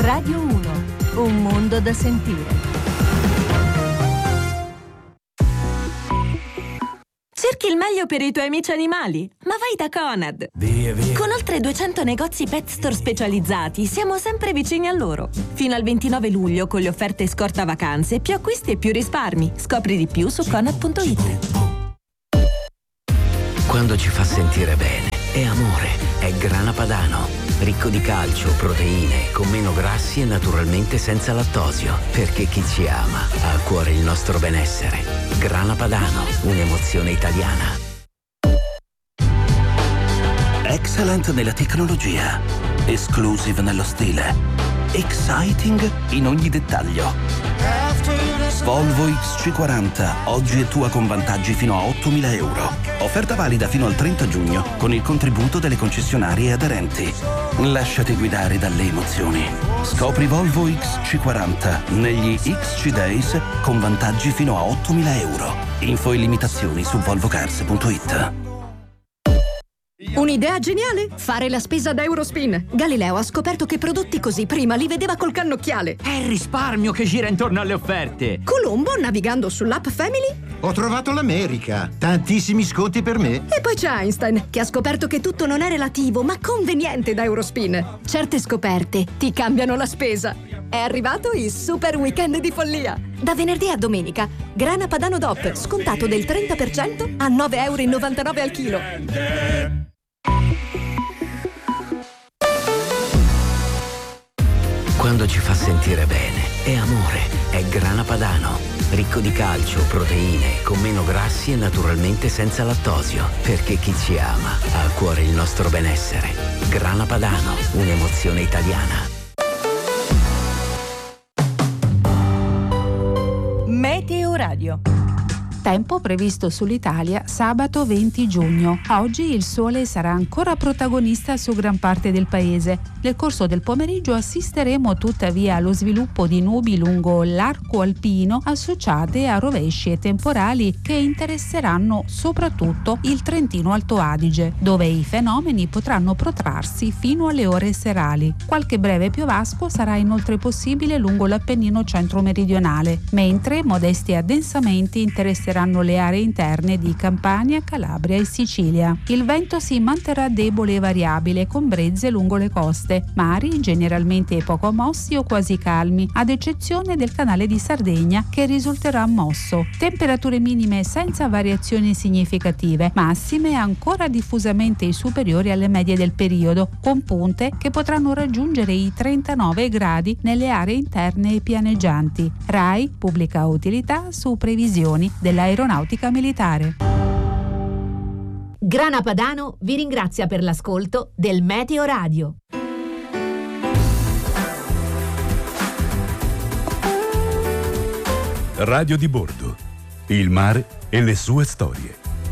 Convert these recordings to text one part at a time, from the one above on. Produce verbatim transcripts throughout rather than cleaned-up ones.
Radio uno, un mondo da sentire. Cerchi il meglio per i tuoi amici animali? Ma vai da Conad! Via, via. Con oltre duecento negozi pet store specializzati, siamo sempre vicini a loro. Fino al ventinove luglio, con le offerte scorta vacanze, più acquisti e più risparmi. Scopri di più su conad punto it. Quando ci fa sentire bene, è amore, è Grana Padano. Ricco di calcio, proteine, con meno grassi e naturalmente senza lattosio. Perché chi ci ama ha a cuore il nostro benessere. Grana Padano, un'emozione italiana. Excellent nella tecnologia, exclusive nello stile, exciting in ogni dettaglio. Volvo X C quaranta, oggi è tua con vantaggi fino a ottomila euro. Offerta valida fino al trenta giugno con il contributo delle concessionarie aderenti. Lasciati guidare dalle emozioni. Scopri Volvo X C quaranta negli X C Days con vantaggi fino a ottomila euro. Info e limitazioni su volvo cars punto it. Un'idea geniale? Fare la spesa da Eurospin. Galileo ha scoperto che prodotti così prima li vedeva col cannocchiale. È il risparmio che gira intorno alle offerte. Colombo, navigando sull'app Family, ho trovato l'America. Tantissimi sconti per me. E poi c'è Einstein, che ha scoperto che tutto non è relativo, ma conveniente da Eurospin. Certe scoperte ti cambiano la spesa. È arrivato il super weekend di follia. Da venerdì a domenica, Grana Padano D O P, scontato del trenta per cento a nove virgola novantanove euro al chilo. Quando ci fa sentire bene, è amore, è Grana Padano. Ricco di calcio, proteine, con meno grassi e naturalmente senza lattosio. Perché chi ci ama ha a cuore il nostro benessere. Grana Padano, un'emozione italiana. Meteo Radio. Tempo previsto sull'Italia sabato venti giugno. Oggi il sole sarà ancora protagonista su gran parte del paese. Nel corso del pomeriggio assisteremo tuttavia allo sviluppo di nubi lungo l'arco alpino associate a rovesci e temporali che interesseranno soprattutto il Trentino Alto Adige, dove i fenomeni potranno protrarsi fino alle ore serali. Qualche breve piovasco sarà inoltre possibile lungo l'Appennino centro-meridionale, mentre modesti addensamenti interesseranno le aree interne di Campania, Calabria e Sicilia. Il vento si manterrà debole e variabile con brezze lungo le coste, mari generalmente poco mossi o quasi calmi, ad eccezione del canale di Sardegna che risulterà mosso. Temperature minime senza variazioni significative, massime ancora diffusamente superiori alle medie del periodo, con punte che potranno raggiungere i trentanove gradi nelle aree interne e pianeggianti. RAI pubblica utilità su previsioni della Aeronautica Militare. Grana Padano vi ringrazia per l'ascolto del Meteo Radio. Radio di bordo. Il mare e le sue storie.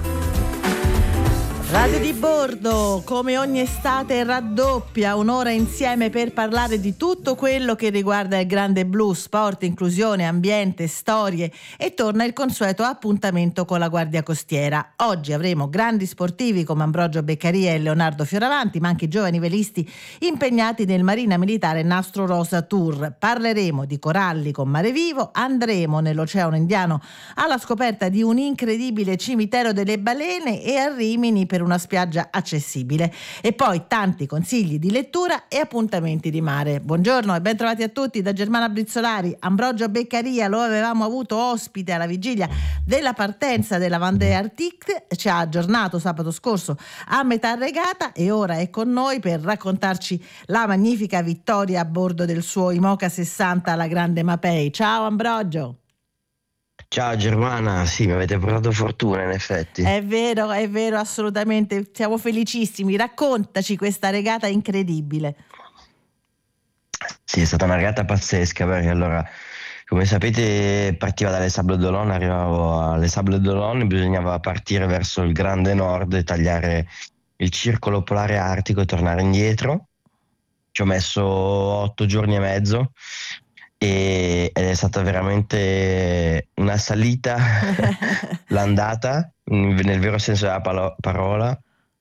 Radio di bordo, come ogni estate, raddoppia un'ora insieme per parlare di tutto quello che riguarda il grande blu, sport, inclusione, ambiente, storie, e torna il consueto appuntamento con la Guardia Costiera. Oggi avremo grandi sportivi come Ambrogio Beccaria e Leonardo Fioravanti, ma anche giovani velisti impegnati nel Marina Militare Nastro Rosa Tour. Parleremo di coralli con Mare Vivo, andremo nell'Oceano Indiano alla scoperta di un incredibile cimitero delle balene e a Rimini per una spiaggia accessibile, e poi tanti consigli di lettura e appuntamenti di mare. Buongiorno e ben trovati a tutti da Germana Brizzolari. Ambrogio Beccaria lo avevamo avuto ospite alla vigilia della partenza della Vendée Arctique, ci ha aggiornato sabato scorso a metà regata e ora è con noi per raccontarci la magnifica vittoria a bordo del suo Imoca sessanta alla Grande Mapei. Ciao Ambrogio. Ciao Germana, sì, mi avete portato fortuna in effetti. È vero, è vero, assolutamente, siamo felicissimi. Raccontaci questa regata incredibile. Sì, è stata una regata pazzesca, perché allora, come sapete, partiva dalle Sables d'Olonne, arrivavo alle Sables d'Olonne, bisognava partire verso il grande nord, tagliare il circolo polare artico e tornare indietro. Ci ho messo otto giorni e mezzo. E, ed è stata veramente una salita l'andata nel vero senso della palo- parola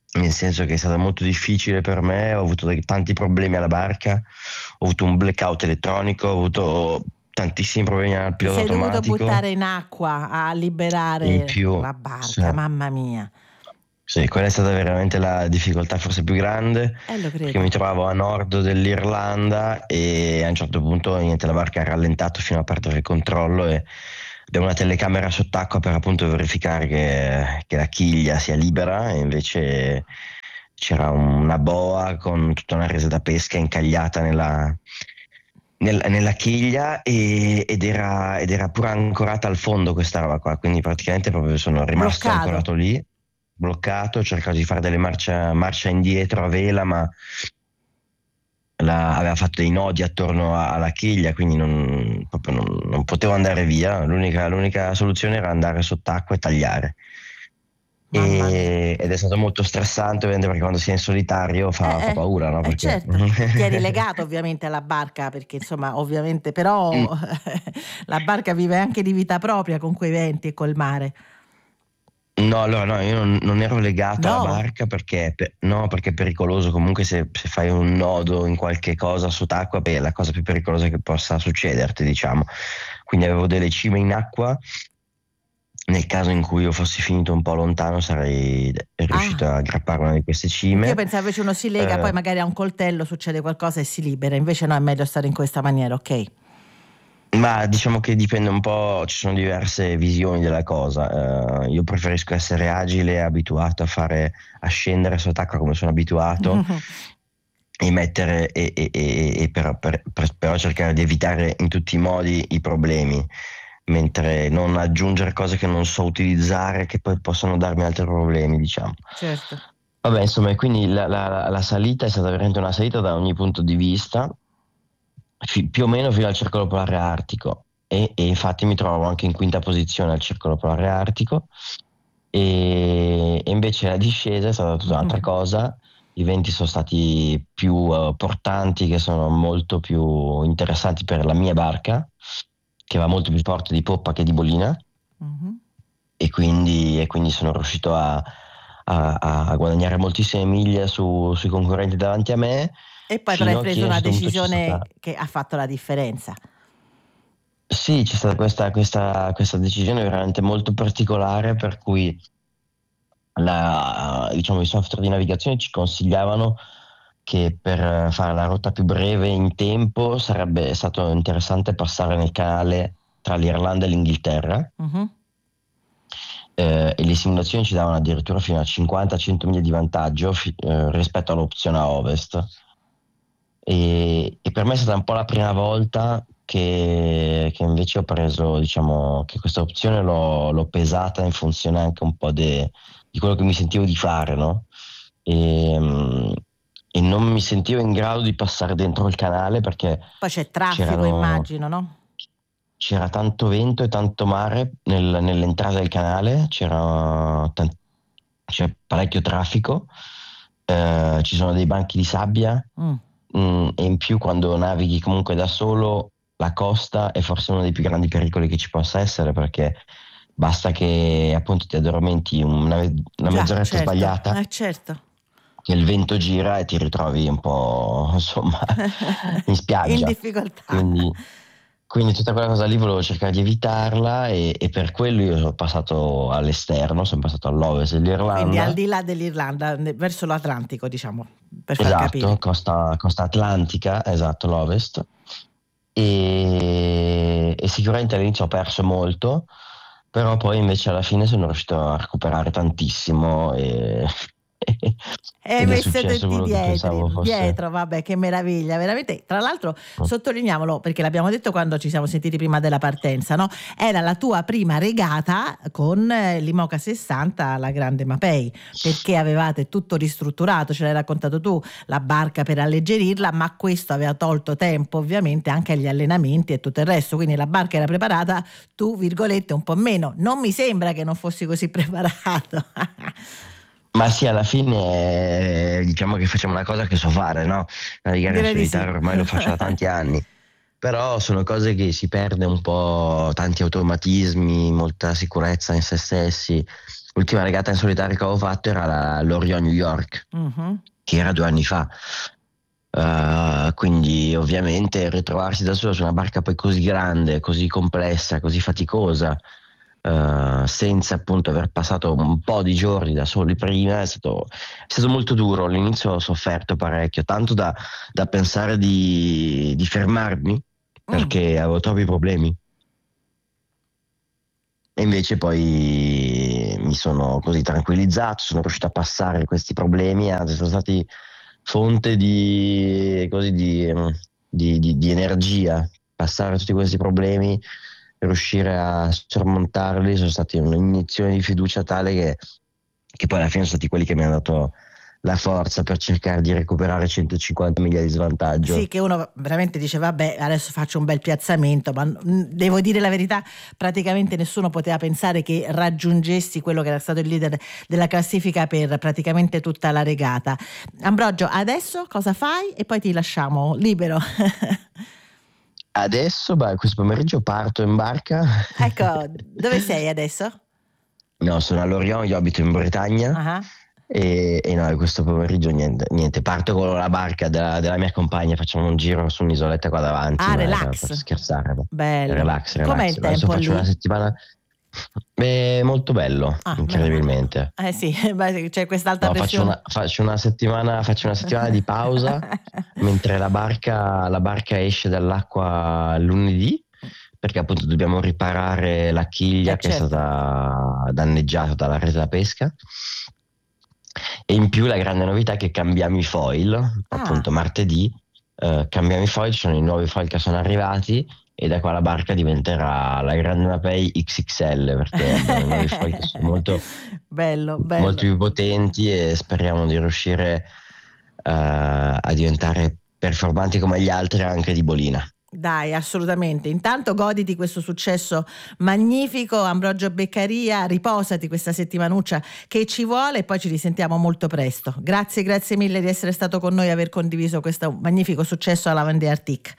nel senso che è stato molto difficile per me, ho avuto dei, tanti problemi alla barca, ho avuto un blackout elettronico, ho avuto tantissimi problemi al pilota Sei automatico. dovuto buttare in acqua a liberare in più, la barca, sì. Mamma mia. Sì, quella è stata veramente la difficoltà forse più grande, Eh, lo credo. perché mi trovavo a nord dell'Irlanda e a un certo punto niente, la barca ha rallentato fino a perdere il controllo e abbiamo una telecamera sott'acqua per appunto verificare che, che la chiglia sia libera, e invece c'era una boa con tutta una resa da pesca incagliata nella, nel, nella chiglia e, ed, era, ed era pure ancorata al fondo questa roba qua, quindi praticamente proprio sono rimasto Bloccato. ancorato lì, bloccato, ho cercato di fare delle marcia, marcia indietro a vela, ma la, aveva fatto dei nodi attorno a, alla chiglia, quindi non, proprio non, non potevo andare via. L'unica, l'unica soluzione era andare sott'acqua e tagliare. E, ed è stato molto stressante, ovviamente, perché quando si è in solitario fa, Eh, fa eh, paura, no? eh, Perché... certo, ti eri legato ovviamente alla barca, perché insomma ovviamente però la barca vive anche di vita propria con quei venti e col mare. No, allora no, io non, non ero legato No. alla barca perché, per- no, perché è pericoloso. Comunque se, se fai un nodo in qualche cosa sott'acqua, beh, è la cosa più pericolosa che possa succederti, diciamo. Quindi avevo delle cime in acqua. Nel caso in cui io fossi finito un po' lontano sarei riuscito Ah. a aggrappare una di queste cime. Io pensavo invece uno si lega, Eh. poi magari a un coltello succede qualcosa e si libera, invece no, è meglio stare in questa maniera, ok? Ma diciamo che dipende un po', ci sono diverse visioni della cosa. Eh, io preferisco essere agile e abituato a fare, a scendere sott'acqua come sono abituato e mettere e, e, e, e per, per, per, però cercare di evitare in tutti i modi i problemi, mentre non aggiungere cose che non so utilizzare che poi possono darmi altri problemi, diciamo. Certo. Vabbè, insomma, quindi la, la, la salita è stata veramente una salita da ogni punto di vista, fi, più o meno fino al circolo polare artico, e, e infatti mi trovo anche in quinta posizione al circolo polare artico, e, e invece la discesa è stata tutta un'altra cosa. I venti sono stati più uh, portanti, che sono molto più interessanti per la mia barca, che va molto più forte di poppa che di bolina, Mm-hmm. e quindi, e quindi sono riuscito a, a, a guadagnare moltissime miglia su, sui concorrenti davanti a me. E poi però hai fino a che preso a un una certo punto c'è decisione stata- che ha fatto la differenza. Sì, c'è stata questa, questa, questa decisione veramente molto particolare, per cui la, diciamo, i software di navigazione ci consigliavano che per fare la rotta più breve in tempo sarebbe stato interessante passare nel canale tra l'Irlanda e l'Inghilterra, Mhm. eh, e le simulazioni ci davano addirittura fino a cinquanta cento miglia di vantaggio fi- eh, rispetto all'opzione a ovest. E, e per me è stata un po' la prima volta che, che invece ho preso, diciamo, che questa opzione l'ho, l'ho pesata in funzione anche un po' de- di quello che mi sentivo di fare, no? E, mm, e non mi sentivo in grado di passare dentro il canale perché Poi c'è traffico, c'erano- immagino, no? c'era tanto vento e tanto mare nel- nell'entrata del canale, c'era, tan- c'era parecchio traffico, eh, ci sono dei banchi di sabbia, Mm. mm, e in più quando navighi comunque da solo la costa è forse uno dei più grandi pericoli che ci possa essere, perché basta che appunto ti addormenti una, me- una Già, mezz'oretta certo. sbagliata, Eh, certo. che il vento gira e ti ritrovi un po' insomma in spiaggia. In difficoltà. Quindi, quindi tutta quella cosa lì volevo cercare di evitarla, e, e per quello io sono passato all'esterno, sono passato all'ovest dell'Irlanda. Quindi al di là dell'Irlanda, ne- verso l'Atlantico, diciamo, per far Esatto, capire. costa, costa atlantica, esatto, l'ovest. E, e sicuramente all'inizio ho perso molto, però poi invece alla fine sono riuscito a recuperare tantissimo e, E hai ed è messo successo tutti quello che pensavo dietro, fosse. dietro, vabbè, che meraviglia, veramente. Tra l'altro, Mm. sottolineiamolo, perché l'abbiamo detto quando ci siamo sentiti prima della partenza, no? Era la tua prima regata con eh, l'Imoca sessanta alla Grande Mapei, perché avevate tutto ristrutturato, ce l'hai raccontato tu, la barca per alleggerirla, ma questo aveva tolto tempo ovviamente anche agli allenamenti e tutto il resto, quindi la barca era preparata, tu, virgolette, un po' meno. Non mi sembra che non fossi così preparato. Ma sì, alla fine eh, diciamo che facciamo una cosa che so fare, no? Navigare in Direi di solitario sì. ormai lo faccio da tanti anni, però sono cose che si perde un po', tanti automatismi, molta sicurezza in se stessi, l'ultima regata in solitario che avevo fatto era la Lorient New York, uh-huh. che era due anni fa. Uh, quindi ovviamente ritrovarsi da solo su una barca poi così grande, così complessa, così faticosa, uh, senza appunto aver passato un po' di giorni da soli prima, è stato, è stato molto duro. All'inizio ho sofferto parecchio, tanto da, da pensare di, di fermarmi perché mm. avevo troppi problemi. E invece poi mi sono così tranquillizzato, sono riuscito a passare questi problemi, anzi sono stati fonte di, così, di, di, di, di energia. Passare tutti questi problemi, riuscire a sormontarli, sono stati un'iniezione di fiducia tale che, che poi alla fine sono stati quelli che mi hanno dato la forza per cercare di recuperare centocinquanta miglia di svantaggio. Sì, che uno veramente dice vabbè, adesso faccio un bel piazzamento, ma devo dire la verità, praticamente nessuno poteva pensare che raggiungessi quello che era stato il leader della classifica per praticamente tutta la regata. Ambrogio, adesso cosa fai? E poi ti lasciamo libero. Adesso, beh, questo pomeriggio parto in barca. Ecco, dove sei adesso? No, sono a Lorient, io abito in Bretagna. Uh-huh. E, e no, questo pomeriggio niente, niente, parto con la barca della, della mia compagna, facciamo un giro su un'isoletta qua davanti. Ah, relax. Per scherzare. Bello. Relax, relax. Com'è il tempo faccio lì? una settimana. Beh, molto bello, ah, incredibilmente. Eh sì, beh, c'è quest'alta no, pressione. Faccio una, faccio una settimana, faccio una settimana di pausa mentre la barca, la barca esce dall'acqua lunedì, perché appunto dobbiamo riparare la chiglia eh, che certo. è stata danneggiata dalla rete da pesca. E in più la grande novità è che cambiamo i foil, ah. appunto martedì eh, cambiamo i foil, ci sono i nuovi foil che sono arrivati e da qua la barca diventerà la Grande Napei X X L, perché i nuovi foil che sono molto, bello, bello. molto più potenti e speriamo di riuscire uh, a diventare performanti come gli altri anche di bolina. Dai, assolutamente. Intanto goditi questo successo magnifico, Ambrogio Beccaria, riposati questa settimanuccia che ci vuole e poi ci risentiamo molto presto. Grazie, grazie mille di essere stato con noi e aver condiviso questo magnifico successo alla Vendée Arctic.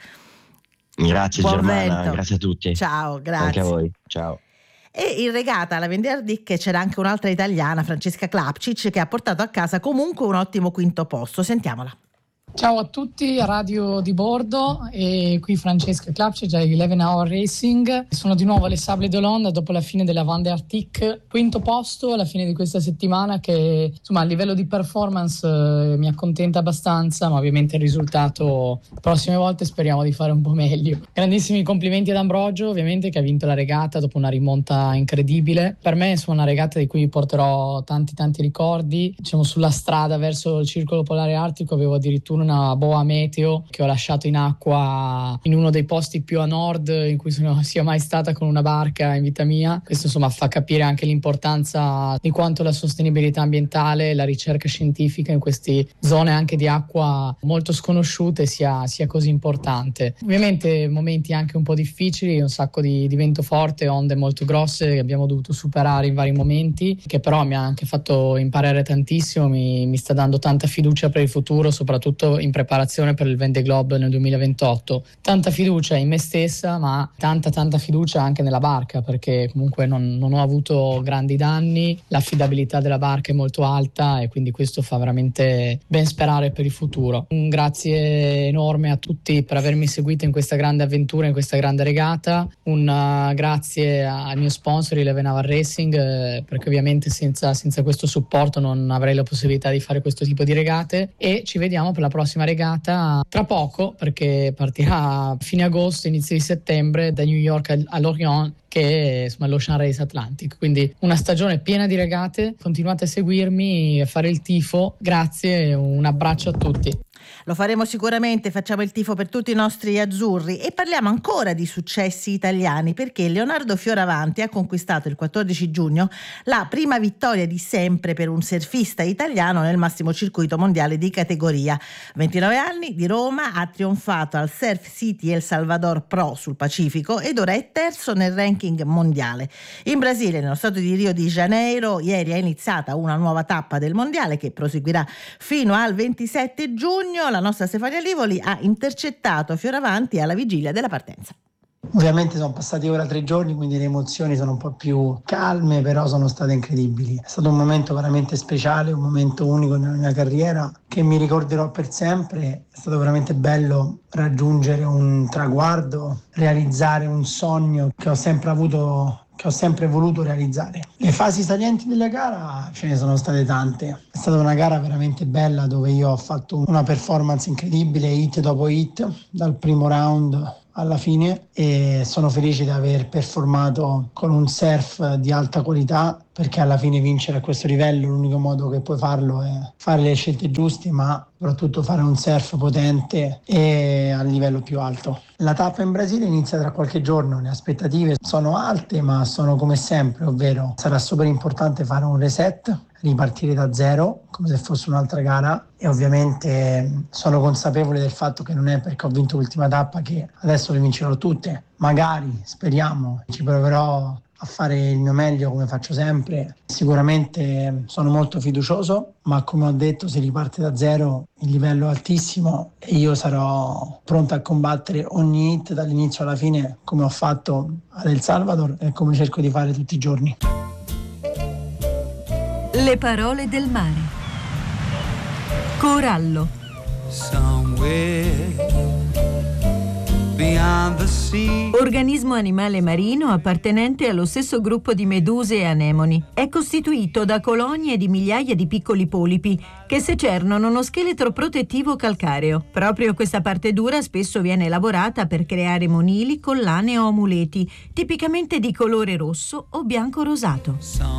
Grazie Buon Germana, vento. Grazie a tutti. Ciao, grazie. Anche a voi, ciao. E in regata alla Vendée Arctic c'era anche un'altra italiana, Francesca Klapčić, che ha portato a casa comunque un ottimo quinto posto. Sentiamola. Ciao a tutti, radio di bordo, e qui Francesca Klapčić a eleven hour Racing. Sono di nuovo alle Sables d'Olonne dopo la fine della Vendée Arctic, quinto posto alla fine di questa settimana che insomma a livello di performance eh, mi accontenta abbastanza, ma ovviamente il risultato prossime volte speriamo di fare un po' meglio. Grandissimi complimenti ad Ambrogio, ovviamente, che ha vinto la regata dopo una rimonta incredibile. Per me insomma una regata di cui porterò tanti tanti ricordi. Diciamo sulla strada verso il circolo polare artico avevo addirittura una boa meteo che ho lasciato in acqua in uno dei posti più a nord in cui sono sia mai stata con una barca in vita mia. Questo insomma fa capire anche l'importanza di quanto la sostenibilità ambientale e la ricerca scientifica in queste zone anche di acqua molto sconosciute sia, sia così importante. Ovviamente momenti anche un po' difficili, un sacco di, di vento forte, onde molto grosse che abbiamo dovuto superare in vari momenti, che però mi ha anche fatto imparare tantissimo, mi, mi sta dando tanta fiducia per il futuro, soprattutto in preparazione per il Vendée Globe nel duemilaventotto. Tanta fiducia in me stessa, ma tanta tanta fiducia anche nella barca, perché comunque non, non ho avuto grandi danni, l'affidabilità della barca è molto alta e quindi questo fa veramente ben sperare per il futuro. Un grazie enorme a tutti per avermi seguito in questa grande avventura, in questa grande regata. Un uh, grazie al mio sponsor eleven hour Racing, eh, perché ovviamente senza, senza questo supporto non avrei la possibilità di fare questo tipo di regate, e ci vediamo per la prossima regata tra poco, perché partirà a fine agosto, inizio di settembre da New York a Lorient, che è insomma l'Ocean Race Atlantic. Quindi una stagione piena di regate. Continuate a seguirmi, a fare il tifo. Grazie, un abbraccio a tutti. Lo faremo sicuramente, facciamo il tifo per tutti i nostri azzurri e parliamo ancora di successi italiani, perché Leonardo Fioravanti ha conquistato il quattordici giugno la prima vittoria di sempre per un surfista italiano nel massimo circuito mondiale di categoria. ventinove anni, di Roma, ha trionfato al Surf City El Salvador Pro sul Pacifico ed ora è terzo nel ranking mondiale. In Brasile, nello stato di Rio di Janeiro, ieri è iniziata una nuova tappa del mondiale che proseguirà fino al ventisette giugno. La nostra Stefania Livoli ha intercettato Fioravanti alla vigilia della partenza. Ovviamente sono passati ora tre giorni, quindi le emozioni sono un po' più calme, però sono state incredibili. È stato un momento veramente speciale, un momento unico nella mia carriera che mi ricorderò per sempre. È stato veramente bello raggiungere un traguardo, realizzare un sogno che ho sempre avuto, che ho sempre voluto realizzare. Le fasi salienti della gara ce ne sono state tante. È stata una gara veramente bella dove io ho fatto una performance incredibile, hit dopo hit, dal primo round alla fine, e sono felice di aver performato con un surf di alta qualità, perché alla fine vincere a questo livello l'unico modo che puoi farlo è fare le scelte giuste, ma soprattutto fare un surf potente e a livello più alto. La tappa in Brasile inizia tra qualche giorno, le aspettative sono alte ma sono come sempre, ovvero sarà super importante fare un reset, ripartire da zero come se fosse un'altra gara, e ovviamente sono consapevole del fatto che non è perché ho vinto l'ultima tappa che adesso le vincerò tutte. Magari, speriamo, ci proverò a fare il mio meglio come faccio sempre. Sicuramente sono molto fiducioso, ma come ho detto si riparte da zero, il livello è altissimo e io sarò pronto a combattere ogni hit dall'inizio alla fine, come ho fatto ad El Salvador e come cerco di fare tutti i giorni. Le parole del mare. Corallo. Organismo animale marino appartenente allo stesso gruppo di meduse e anemoni. È costituito da colonie di migliaia di piccoli polipi che secernono uno scheletro protettivo calcareo. Proprio questa parte dura spesso viene lavorata per creare monili, collane o amuleti, tipicamente di colore rosso o bianco rosato.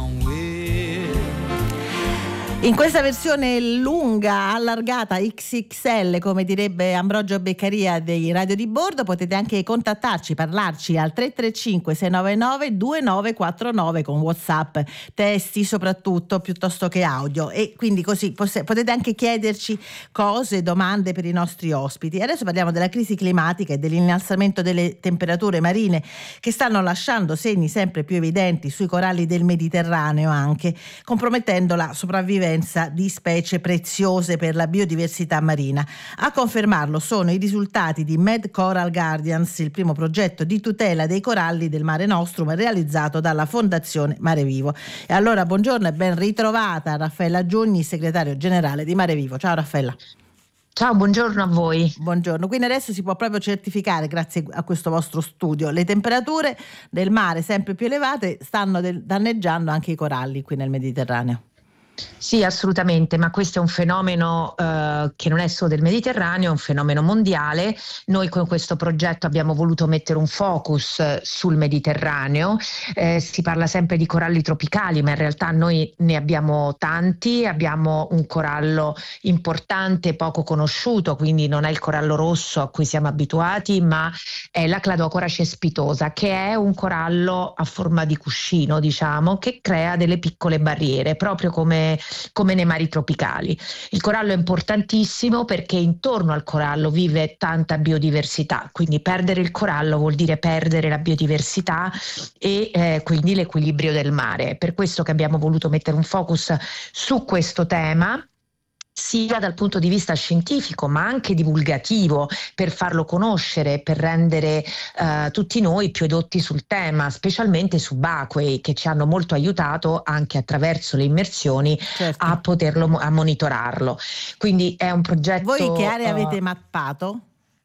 In questa versione lunga, allargata, X X L, come direbbe Ambrogio Beccaria dei Radio di Bordo, potete anche contattarci, parlarci al tre tre cinque sei nove nove due nove quattro nove con WhatsApp, testi soprattutto piuttosto che audio, e quindi così poss- potete anche chiederci cose, domande per i nostri ospiti. Adesso parliamo della crisi climatica e dell'innalzamento delle temperature marine che stanno lasciando segni sempre più evidenti sui coralli del Mediterraneo, anche compromettendo la sopravvivenza di specie preziose per la biodiversità marina. A confermarlo sono i risultati di Med Coral Guardians, il primo progetto di tutela dei coralli del Mare Nostrum realizzato dalla Fondazione Mare Vivo. E allora buongiorno e ben ritrovata Raffaella Giugni, segretario generale di Mare Vivo. Ciao Raffaella. Ciao, buongiorno a voi. Buongiorno. Quindi adesso si può proprio certificare, grazie a questo vostro studio, le temperature del mare sempre più elevate stanno del- danneggiando anche i coralli qui nel Mediterraneo. Sì, assolutamente, ma questo è un fenomeno eh, che non è solo del Mediterraneo, è un fenomeno mondiale. Noi con questo progetto abbiamo voluto mettere un focus eh, sul Mediterraneo. Eh, si parla sempre di coralli tropicali, ma in realtà noi ne abbiamo tanti. Abbiamo un corallo importante, poco conosciuto, quindi non è il corallo rosso a cui siamo abituati, ma è la Cladocora cespitosa, che è un corallo a forma di cuscino, diciamo, che crea delle piccole barriere, proprio come come nei mari tropicali. Il corallo è importantissimo perché intorno al corallo vive tanta biodiversità, quindi perdere il corallo vuol dire perdere la biodiversità e eh, quindi l'equilibrio del mare. Per questo che abbiamo voluto mettere un focus su questo tema, sia dal punto di vista scientifico ma anche divulgativo, per farlo conoscere, per rendere eh, tutti noi più edotti sul tema, specialmente subacquei, che ci hanno molto aiutato anche attraverso le immersioni, certo, a poterlo, a monitorarlo. Quindi è un progetto. Voi che aree uh, avete mappato?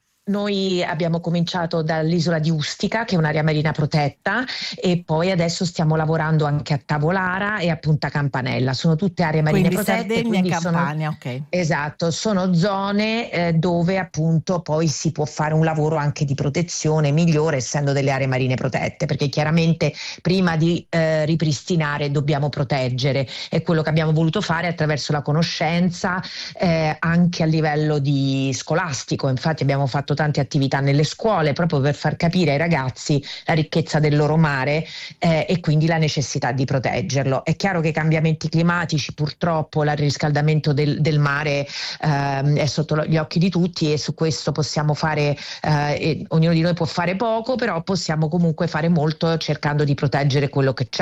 Noi abbiamo cominciato dall'isola di Ustica, che è un'area marina protetta, e poi adesso stiamo lavorando anche a Tavolara e a Punta Campanella. Sono tutte aree marine quindi protette. Sardegna e Campania, sono, ok. Esatto, sono zone eh, dove appunto poi si può fare un lavoro anche di protezione migliore, essendo delle aree marine protette, perché chiaramente prima di eh, ripristinare dobbiamo proteggere. È quello che abbiamo voluto fare attraverso la conoscenza eh, anche a livello di scolastico. Infatti abbiamo fatto tante attività nelle scuole proprio per far capire ai ragazzi la ricchezza del loro mare eh, e quindi la necessità di proteggerlo. È chiaro che i cambiamenti climatici, purtroppo il riscaldamento del, del mare eh, è sotto gli occhi di tutti, e su questo possiamo fare, eh, e ognuno di noi può fare poco, però possiamo comunque fare molto cercando di proteggere quello che c'è.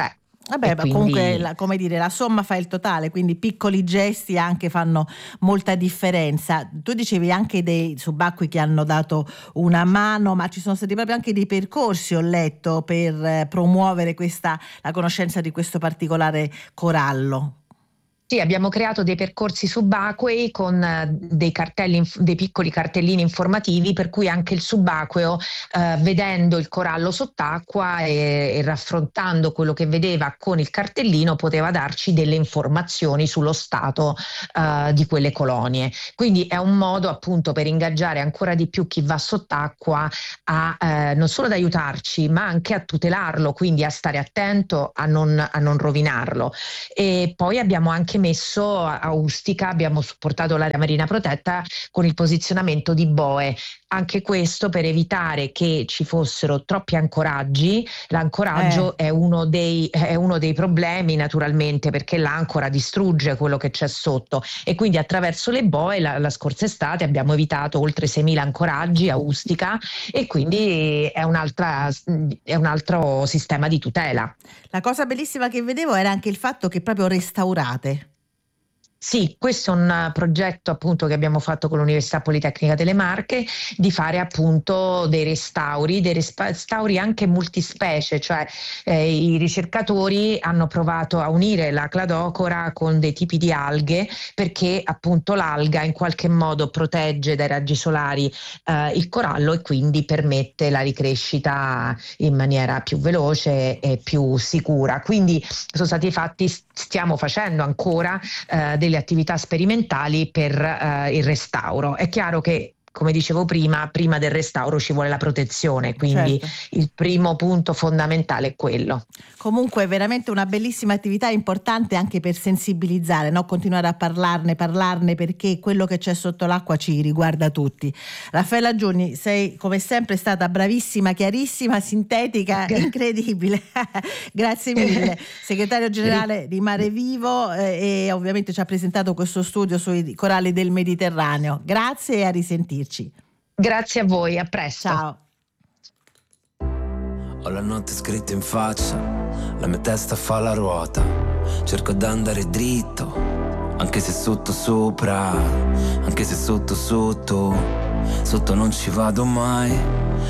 Vabbè, ma quindi... comunque la, come dire, la somma fa il totale, quindi piccoli gesti anche fanno molta differenza. Tu dicevi anche dei subacquei che hanno dato una mano, ma ci sono stati proprio anche dei percorsi, ho letto, per eh, promuovere questa, la conoscenza di questo particolare corallo. Sì, abbiamo creato dei percorsi subacquei con eh, dei cartelli, dei piccoli cartellini informativi, per cui anche il subacqueo, eh, vedendo il corallo sott'acqua e, e raffrontando quello che vedeva con il cartellino, poteva darci delle informazioni sullo stato eh, di quelle colonie. Quindi è un modo appunto per ingaggiare ancora di più chi va sott'acqua a eh, non solo ad aiutarci, ma anche a tutelarlo, quindi a stare attento a non, a non rovinarlo. E poi abbiamo anche messo a Ustica, abbiamo supportato l'area marina protetta con il posizionamento di boe, anche questo per evitare che ci fossero troppi ancoraggi. L'ancoraggio eh. è, uno dei, è uno dei problemi, naturalmente, perché l'ancora distrugge quello che c'è sotto, e quindi attraverso le boe la, la scorsa estate abbiamo evitato oltre seimila ancoraggi a Ustica, e quindi è, un'altra, è un altro sistema di tutela. La cosa bellissima che vedevo era anche il fatto che proprio restaurate. Sì, questo è un progetto appunto che abbiamo fatto con l'Università Politecnica delle Marche, di fare appunto dei restauri, dei restauri anche multispecie, cioè eh, i ricercatori hanno provato a unire la cladocora con dei tipi di alghe, perché appunto l'alga in qualche modo protegge dai raggi solari eh, il corallo, e quindi permette la ricrescita in maniera più veloce e più sicura. Quindi sono stati fatti, stiamo facendo ancora eh, delle attività sperimentali per uh, il restauro. È chiaro che, come dicevo prima, prima del restauro ci vuole la protezione, quindi certo, il primo punto fondamentale è quello. Comunque è veramente una bellissima attività, importante anche per sensibilizzare, no? Continuare a parlarne, parlarne perché quello che c'è sotto l'acqua ci riguarda tutti. Raffaella Giugni, sei come sempre stata bravissima, chiarissima, sintetica, incredibile. Grazie mille. Segretario generale di Mare Vivo eh, e ovviamente ci ha presentato questo studio sui coralli del Mediterraneo. Grazie e a risentirci. Grazie a voi, a presto. Ciao. Ho la notte scritta in faccia, la mia testa fa la ruota, cerco d'andare dritto, anche se sotto sopra, anche se sotto sotto, sotto non ci vado mai.